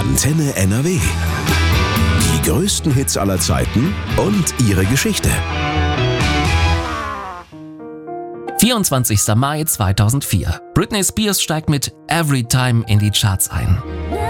Antenne NRW. Die größten Hits aller Zeiten und ihre Geschichte. 24. Mai 2004. Britney Spears steigt mit Every Time in die Charts ein.